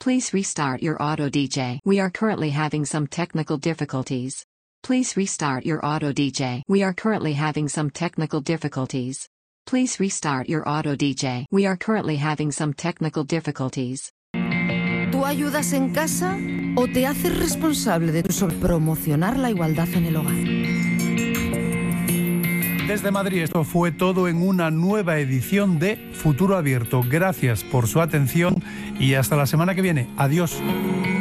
Please restart your auto DJ. We are currently having some technical difficulties. Please restart your auto DJ. We are currently having some technical difficulties. Please restart your auto DJ. We are currently having some technical difficulties. ¿Tú ayudas en casa o te haces responsable de sobre promocionar la igualdad en el hogar? Desde Madrid, esto fue todo en una nueva edición de Futuro Abierto. Gracias por su atención y hasta la semana que viene. Adiós.